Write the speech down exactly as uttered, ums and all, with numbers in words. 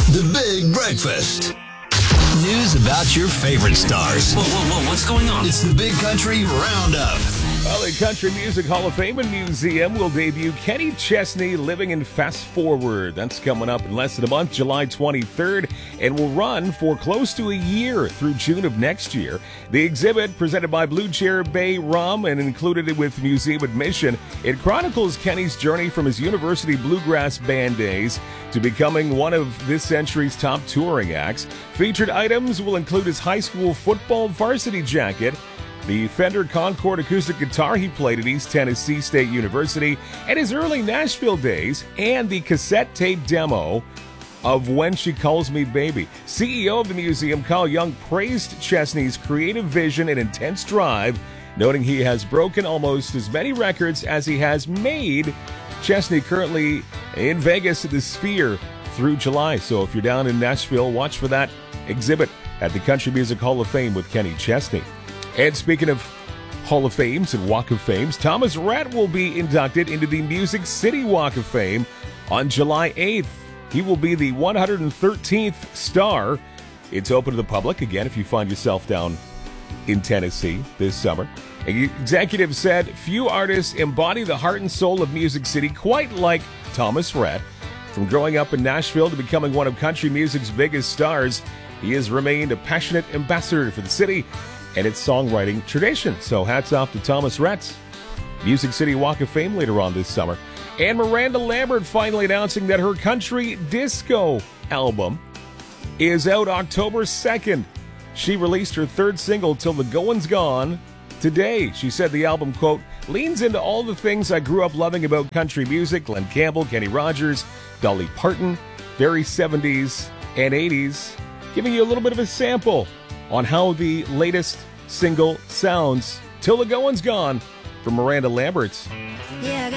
The Big Breakfast. News about your favorite stars. Whoa, whoa, whoa, what's going on? It's the Big Country Roundup. Well, the Country Music Hall of Fame and Museum will debut Kenny Chesney Living in Fast Forward. That's coming up in less than a month, July twenty-third, and will run for close to a year through June of next year. The exhibit, presented by Blue Chair Bay Rum and included with museum admission, it chronicles Kenny's journey from his university bluegrass band days to becoming one of this century's top touring acts. Featured items will include his high school football varsity jacket, the Fender Concord acoustic guitar he played at East Tennessee State University, and his early Nashville days, and the cassette tape demo of When She Calls Me Baby. C E O of the museum, Kyle Young, praised Chesney's creative vision and intense drive, noting he has broken almost as many records as he has made. Chesney currently in Vegas at the Sphere through July, so if you're down in Nashville, watch for that exhibit at the Country Music Hall of Fame with Kenny Chesney. And speaking of Hall of Fames and Walk of Fames, Thomas Rhett will be inducted into the Music City Walk of Fame on July eighth. He will be the one hundred thirteenth star. It's open to the public, again, if you find yourself down in Tennessee this summer. An executive said, few artists embody the heart and soul of Music City quite like Thomas Rhett. From growing up in Nashville to becoming one of country music's biggest stars, he has remained a passionate ambassador for the city and its songwriting tradition. So hats off to Thomas Rhett. Music City Walk of Fame later on this summer. And Miranda Lambert finally announcing that her country disco album is out October second. She released her third single, Till the Goin's Gone, today. She said the album, quote, leans into all the things I grew up loving about country music: Glenn Campbell, Kenny Rogers, Dolly Parton, very seventies and eighties, giving you a little bit of a sample on how the latest single sounds. Till the Goin's Gone from Miranda Lambert. Yeah,